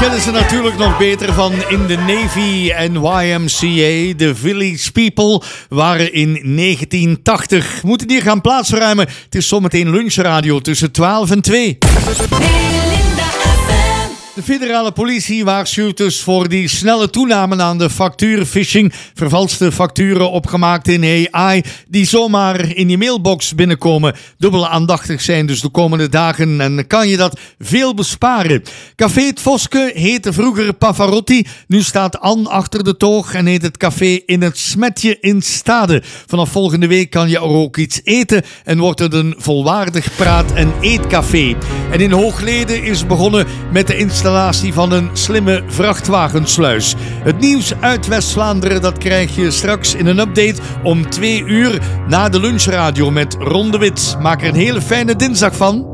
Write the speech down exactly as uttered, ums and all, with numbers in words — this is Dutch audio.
kennen ze natuurlijk nog beter van In the Navy en Y M C A. De Village People waren in negentien tachtig. Moeten die gaan plaatsruimen? Het is zometeen lunchradio tussen twaalf en twee. De federale politie waarschuwt dus voor die snelle toename aan de factuurphishing. Vervalste facturen opgemaakt in A I die zomaar in je mailbox binnenkomen. Dubbel aandachtig zijn dus de komende dagen en kan je dat veel besparen. Café Het Voske heette vroeger Pavarotti. Nu staat Anne achter de toog en heet het café In het Smetje in Stade. Vanaf volgende week kan je er ook iets eten en wordt het een volwaardig praat- en eetcafé. En in Hoogleden is begonnen met de installatie installatie van een slimme vrachtwagensluis. Het nieuws uit West-Vlaanderen, dat krijg je straks in een update om twee uur na de lunchradio met Ron de Wit. Maak er een hele fijne dinsdag van.